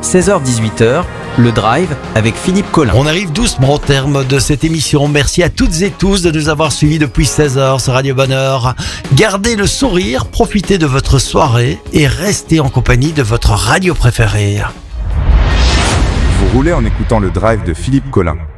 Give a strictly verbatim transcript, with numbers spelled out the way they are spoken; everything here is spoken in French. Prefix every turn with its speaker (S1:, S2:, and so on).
S1: seize heures dix-huit heures, le Drive avec Philippe Collin.
S2: On arrive doucement au terme de cette émission. Merci à toutes et tous de nous avoir suivis depuis seize heures sur Radio Bonheur. Gardez le sourire, profitez de votre soirée et restez en compagnie de votre radio préférée.
S3: Vous roulez en écoutant le Drive de Philippe Collin.